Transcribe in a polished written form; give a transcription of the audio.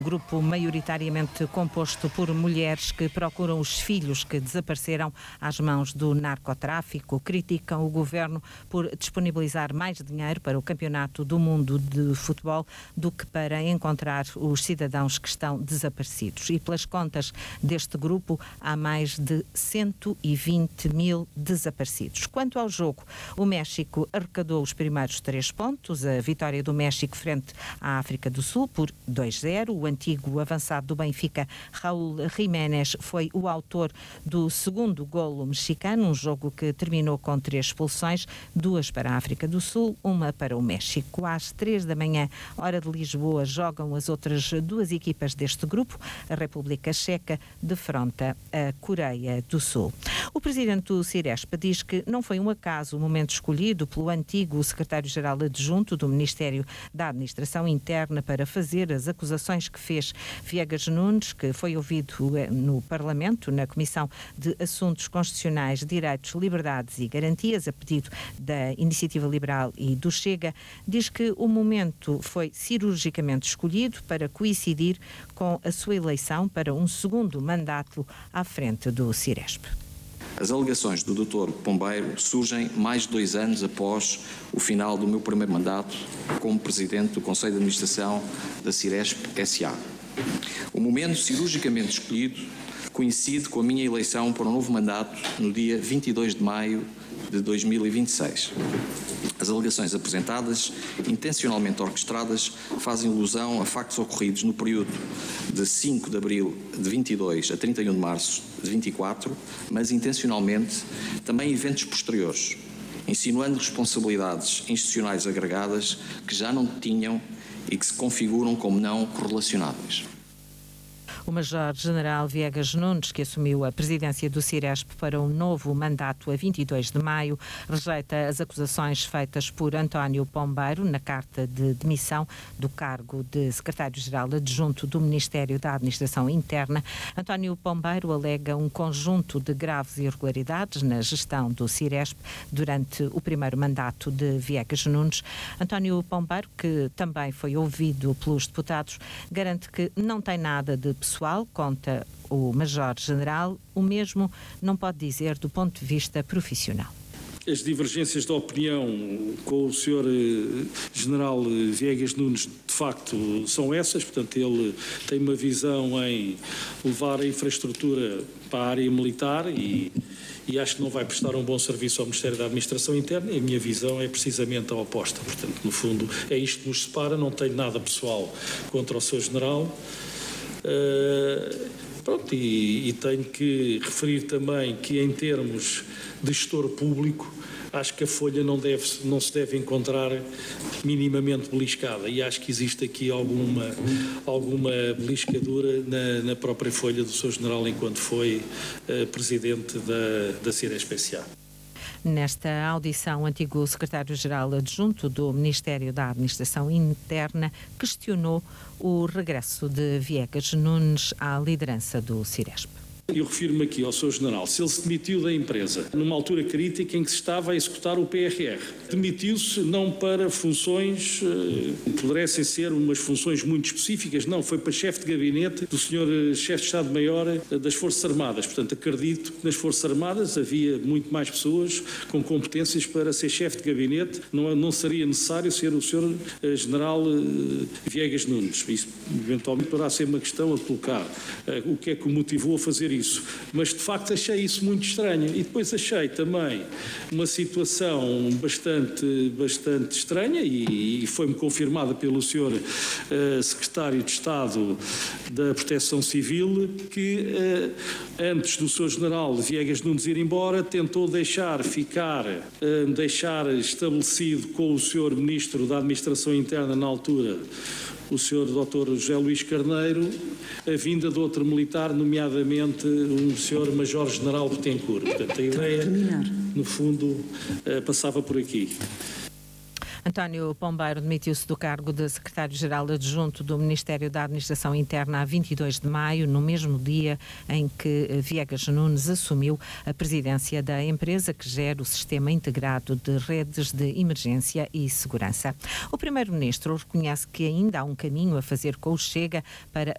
Grupo maioritariamente composto por mulheres que procuram os filhos que desapareceram às mãos do narcotráfico, criticam o governo por disponibilizar mais dinheiro para o Campeonato do Mundo de Futebol do que para encontrar os cidadãos que estão desaparecidos. E pelas contas deste grupo, há mais de 120 mil desaparecidos. Quanto ao jogo, o México arrecadou os primeiros 3 pontos, a vitória do México frente à África do Sul por 2-0. O antigo avançado do Benfica, Raúl Jiménez, foi o autor do segundo golo mexicano, um jogo que terminou com 3 expulsões, 2 para a África do Sul, 1 para o México. Às 3 da manhã, hora de Lisboa, jogam as outras 2 equipas deste grupo. A República Checa defronta a Coreia do Sul. O presidente do Ciresp diz que não foi um acaso o momento escolhido pelo antigo secretário-geral adjunto do Ministério da Administração Interna para fazer as acusações que fez Viegas Nunes, que foi ouvido no Parlamento, na Comissão de Assuntos Constitucionais, Direitos, Liberdades e Garantias, a pedido da Iniciativa Liberal e do Chega. Diz que o momento foi cirurgicamente escolhido para coincidir com a sua eleição para um segundo mandato à frente do Ciresp. As alegações do Dr. Pombeiro surgem mais de 2 anos após o final do meu primeiro mandato como Presidente do Conselho de Administração da Ciresp S.A. O momento cirurgicamente escolhido coincide com a minha eleição para um novo mandato no dia 22 de maio de 2026. As alegações apresentadas, intencionalmente orquestradas, fazem alusão a factos ocorridos no período de 5 de abril de 22 a 31 de março de 24, mas intencionalmente também eventos posteriores, insinuando responsabilidades institucionais agregadas que já não tinham e que se configuram como não correlacionáveis. O Major-General Viegas Nunes, que assumiu a presidência do Ciresp para um novo mandato a 22 de maio, rejeita as acusações feitas por António Pombeiro na carta de demissão do cargo de secretário-geral adjunto do Ministério da Administração Interna. António Pombeiro alega um conjunto de graves irregularidades na gestão do Ciresp durante o primeiro mandato de Viegas Nunes. António Pombeiro, que também foi ouvido pelos deputados, garante que não tem nada de pessoal, conta o Major-General, o mesmo não pode dizer do ponto de vista profissional. As divergências de opinião com o Sr. General Viegas Nunes, de facto, são essas. Portanto, ele tem uma visão em levar a infraestrutura para a área militar e acho que não vai prestar um bom serviço ao Ministério da Administração Interna, e a minha visão é precisamente a oposta. Portanto, no fundo, é isto que nos separa. Não tenho nada pessoal contra o Sr. General. Pronto, e tenho que referir também que, em termos de gestor público, acho que a folha não se deve encontrar minimamente beliscada, e acho que existe aqui alguma beliscadura na própria folha do Sr. General enquanto foi Presidente da Ciresp S.A. Nesta audição, o antigo secretário-geral adjunto do Ministério da Administração Interna questionou o regresso de Viegas Nunes à liderança do Ciresp. Eu refiro-me aqui ao Sr. General. Se ele se demitiu da empresa numa altura crítica em que se estava a executar o PRR, demitiu-se não para funções que pudessem ser umas funções muito específicas, não, foi para chefe de gabinete do Sr. Chefe de Estado-Maior das Forças Armadas. Portanto, acredito que nas Forças Armadas havia muito mais pessoas com competências para ser chefe de gabinete, não seria necessário ser o Sr. General Viegas Nunes. Isso eventualmente poderá ser uma questão a colocar. O que é que o motivou a fazer isso? Mas de facto achei isso muito estranho, e depois achei também uma situação bastante estranha, e foi-me confirmada pelo Sr. Secretário de Estado da Proteção Civil, que antes do Sr. General Viegas Nunes ir embora, tentou deixar estabelecido com o Sr. Ministro da Administração Interna na altura, o Sr. Dr. José Luís Carneiro, a vinda de outro militar, nomeadamente um Sr. Major-General Betancourt. Portanto, a ideia, no fundo, passava por aqui. António Pombeiro demitiu-se do cargo de secretário-geral adjunto do Ministério da Administração Interna a 22 de maio, no mesmo dia em que Viegas Nunes assumiu a presidência da empresa que gera o Sistema Integrado de Redes de Emergência e Segurança. O primeiro-ministro reconhece que ainda há um caminho a fazer com o Chega para